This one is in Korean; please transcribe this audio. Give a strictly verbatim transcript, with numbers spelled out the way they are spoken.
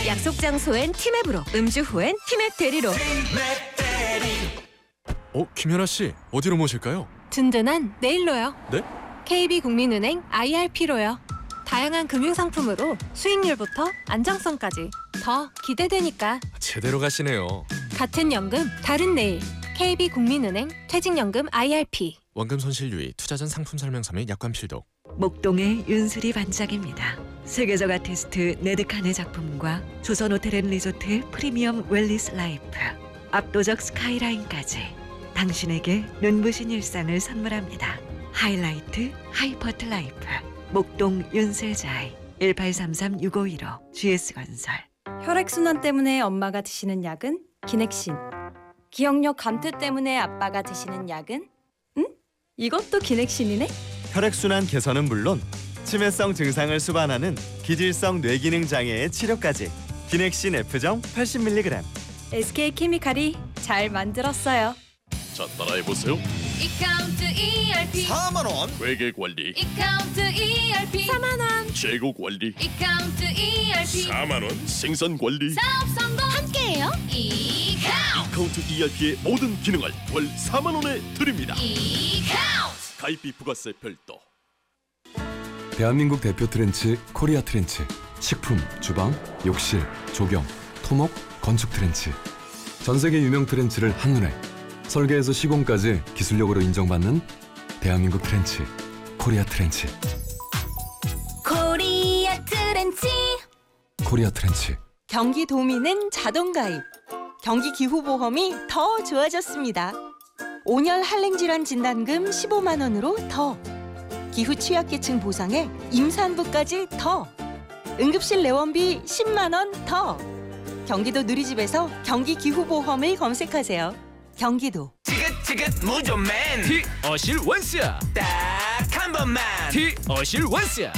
약속 장소엔 티맵으로, 음주 후엔 티맵 대리로. 어, 김연아 씨, 어디로 모실까요? 든든한 내일로요. 네? 케이비국민은행 아이알피로요. 다양한 금융상품으로 수익률부터 안정성까지 더 기대되니까. 제대로 가시네요. 같은 연금, 다른 내일. 케이비국민은행 퇴직연금 아이알피. 원금 손실 유의, 투자 전 상품 설명서 및 약관 필독. 목동의 윤수리 반짝입니다. 세계적 아티스트 네드칸의 작품과 조선 호텔앤리조트의 프리미엄 웰리스 라이프, 압도적 스카이라인까지 당신에게 눈부신 일상을 선물합니다. 하이라이트 하이퍼트 라이프, 목동 윤슬자이. 일팔삼삼 육오일오 지에스건설. 혈액순환 때문에 엄마가 드시는 약은 기넥신. 기억력 감퇴 때문에 아빠가 드시는 약은? 응? 이것도 기넥신이네? 혈액순환 개선은 물론 치매성 증상을 수반하는 기질성 뇌기능 장애의 치료까지. 기넥신 F정 팔십 밀리그램. 에스케이케미칼이 잘 만들었어요. 자, 따라해보세요. 이카운트 이알피 사만 원 회계관리, 이카운트 이알피 사만 원. 재고관리, 이카운트 이알피 사만 원 생산관리. 사업 성공 함께해요. 이카운트 이카운트 이알피의 모든 기능을 월 사만 원에 드립니다. 이카운트 가입비 부가세 별도. 대한민국 대표 트렌치 코리아 트렌치. 식품, 주방, 욕실, 조경, 토목, 건축 트렌치. 전 세계 유명 트렌치를 한눈에, 설계에서 시공까지 기술력으로 인정받는 대한민국 트렌치 코리아 트렌치. 코리아 트렌치. 코리아 트렌치. 경기도민은 자동가입. 경기기후보험이 더 좋아졌습니다. 온열 한랭질환 진단금 십오만 원으로 더. 기후 취약계층 보상에 임산부까지 더. 응급실 내원비 십만 원 더. 경기도 누리집에서 경기기후보험을 검색하세요. 경기도. 지긋지긋 무좀맨 티 어실 원스야 딱 한 번만 티 어실 원스야.